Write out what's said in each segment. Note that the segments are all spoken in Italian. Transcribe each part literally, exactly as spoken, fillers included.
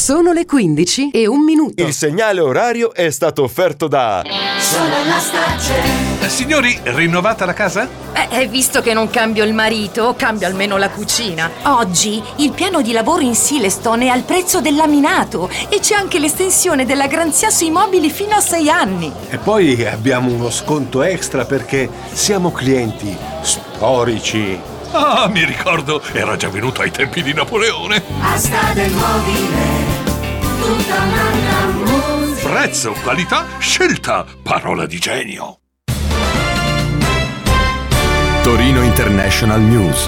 Sono le quindici e un minuto. Il segnale orario è stato offerto da Sonolastarce. Signori, rinnovata la casa? Eh, visto che non cambio il marito, cambio almeno la cucina. Oggi il piano di lavoro in Silestone è al prezzo del laminato e c'è anche l'estensione della garanzia sui mobili fino a sei anni. E poi abbiamo uno sconto extra perché siamo clienti storici. Ah, mi ricordo, era già venuto ai tempi di Napoleone. Asta del mobile, tutta un'altra musica. Prezzo, qualità, scelta, parola di genio. Torino International News.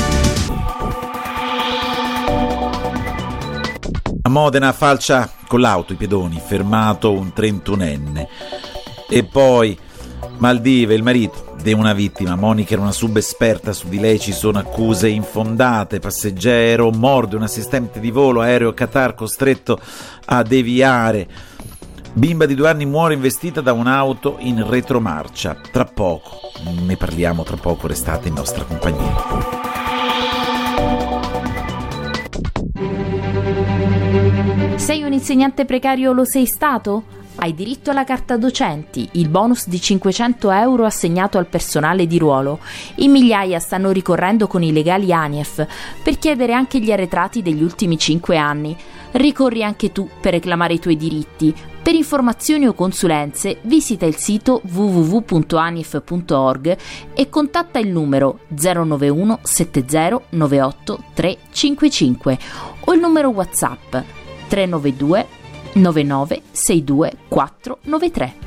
A Modena falcia con l'auto i pedoni, fermato un trentunenne. E poi Maldive, il marito di una vittima. Monica era una subesperta, su di lei ci sono accuse infondate. Passeggero morde un assistente di volo, aereo Qatar costretto a deviare. Bimba di due anni muore investita da un'auto in retromarcia. Tra poco, ne parliamo tra poco, restate in nostra compagnia. Sei un insegnante precario o lo sei stato? Hai diritto alla carta docenti, il bonus di cinquecento euro assegnato al personale di ruolo. In migliaia stanno ricorrendo con i legali ANIEF per chiedere anche gli arretrati degli ultimi cinque anni. Ricorri anche tu per reclamare i tuoi diritti. Per informazioni o consulenze visita il sito w w w punto anief punto org e contatta il numero zero nove uno sette zero nove otto tre cinque cinque o il numero WhatsApp tre nove due nove nove sei due quattro nove tre.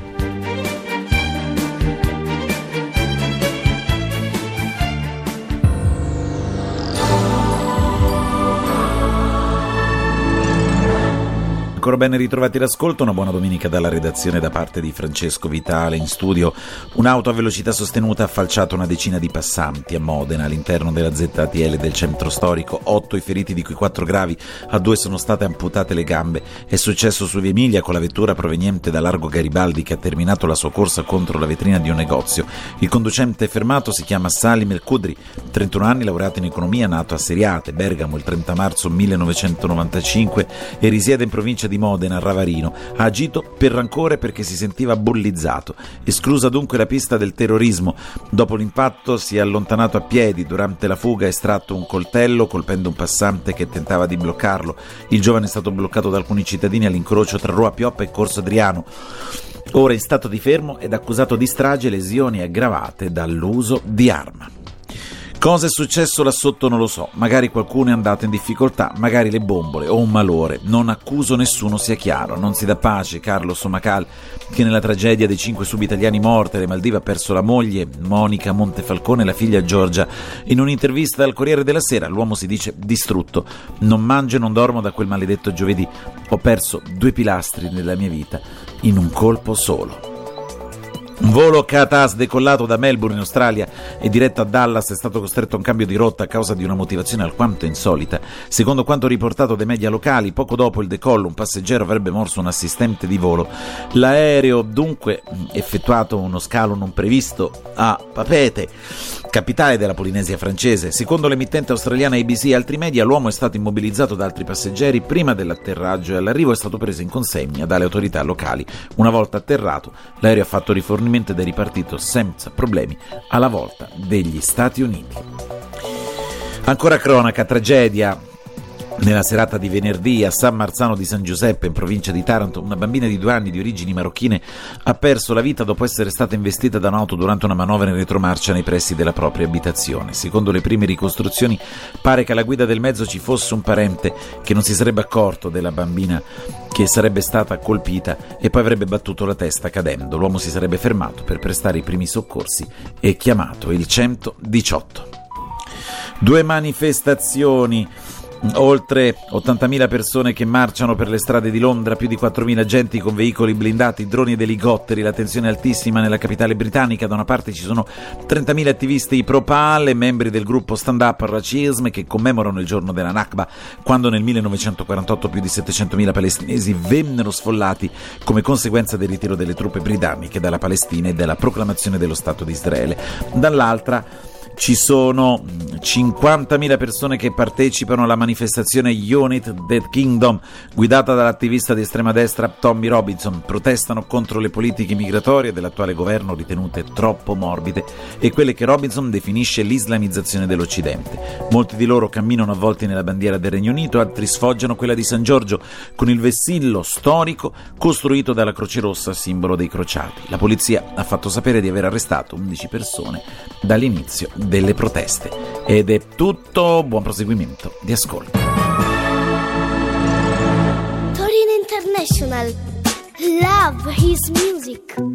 Ancora ben ritrovati l'ascolto, una buona domenica dalla redazione da parte di Francesco Vitale. In studio un'auto a velocità sostenuta ha falciato una decina di passanti a Modena all'interno della Z T L del centro storico. Otto i feriti, di cui quattro gravi, a due sono state amputate le gambe. È successo su Via Emilia con la vettura proveniente da Largo Garibaldi che ha terminato la sua corsa contro la vetrina di un negozio. Il conducente fermato si chiama Salim El Kudri, trentuno anni, laureato in economia, nato a Seriate, Bergamo, il trenta marzo millenovecentonovantacinque e risiede in provincia di Modena, a Ravarino. Ha agito per rancore perché si sentiva bullizzato. Esclusa dunque la pista del terrorismo. Dopo l'impatto si è allontanato a piedi. Durante la fuga ha estratto un coltello colpendo un passante che tentava di bloccarlo. Il giovane è stato bloccato da alcuni cittadini all'incrocio tra Rua Pioppa e Corso Adriano. Ora in stato di fermo ed accusato di strage e lesioni aggravate dall'uso di arma. Cosa è successo là sotto non lo so, magari qualcuno è andato in difficoltà, magari le bombole o un malore, non accuso nessuno, sia chiaro. Non si dà pace Carlo Somacal, che nella tragedia dei cinque subitaliani morti alle Maldive ha perso la moglie Monica Montefalcone e la figlia Giorgia. In un'intervista al Corriere della Sera l'uomo si dice distrutto: non mangio e non dormo da quel maledetto giovedì, ho perso due pilastri nella mia vita in un colpo solo. Un volo Qantas decollato da Melbourne in Australia e diretto a Dallas è stato costretto a un cambio di rotta a causa di una motivazione alquanto insolita. Secondo quanto riportato dai media locali, poco dopo il decollo un passeggero avrebbe morso un assistente di volo. L'aereo dunque effettuato uno scalo non previsto a Papeete, capitale della Polinesia francese. Secondo l'emittente australiana A B C e altri media, l'uomo è stato immobilizzato da altri passeggeri prima dell'atterraggio e all'arrivo è stato preso in consegna dalle autorità locali. Una volta atterrato, l'aereo ha fatto rifornimento ed è ripartito senza problemi alla volta degli Stati Uniti. Ancora cronaca, tragedia. Nella serata di venerdì a San Marzano di San Giuseppe, in provincia di Taranto, una bambina di due anni di origini marocchine ha perso la vita dopo essere stata investita da un'auto durante una manovra in retromarcia nei pressi della propria abitazione. Secondo le prime ricostruzioni pare che alla guida del mezzo ci fosse un parente che non si sarebbe accorto della bambina che sarebbe stata colpita e poi avrebbe battuto la testa cadendo. L'uomo si sarebbe fermato per prestare i primi soccorsi e chiamato il centodiciotto. Due manifestazioni. Oltre ottantamila persone che marciano per le strade di Londra, più di quattromila agenti con veicoli blindati, droni ed elicotteri, la tensione è altissima nella capitale britannica. Da una parte ci sono trentamila attivisti pro-Pal e membri del gruppo Stand Up Racism che commemorano il giorno della Nakba, quando nel millenovecentoquarantotto più di settecentomila palestinesi vennero sfollati come conseguenza del ritiro delle truppe britanniche dalla Palestina e della proclamazione dello Stato di Israele. Dall'altra Ci sono cinquantamila persone che partecipano alla manifestazione Unite the Kingdom, guidata dall'attivista di estrema destra Tommy Robinson. Protestano contro le politiche migratorie dell'attuale governo, ritenute troppo morbide, e quelle che Robinson definisce l'islamizzazione dell'Occidente. Molti di loro camminano avvolti nella bandiera del Regno Unito, altri sfoggiano quella di San Giorgio, con il vessillo storico costruito dalla Croce Rossa, simbolo dei crociati. La polizia ha fatto sapere di aver arrestato undici persone dall'inizio delle proteste. Ed è tutto, buon proseguimento di ascolto. Torino International. Love his music.